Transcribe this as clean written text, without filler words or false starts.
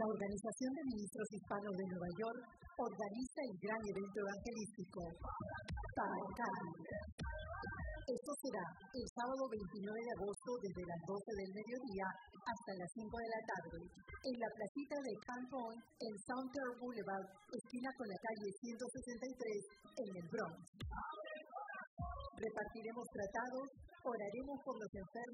La Organización de Ministros Hispanos de Nueva York organiza el gran evento evangelístico Paracán. Esto será el sábado 29 de agosto desde las 12 del mediodía hasta las 5 de la tarde en la placita de Canton en Southern Boulevard, esquina con la calle 163 en el Bronx. Repartiremos tratados, oraremos por los enfermos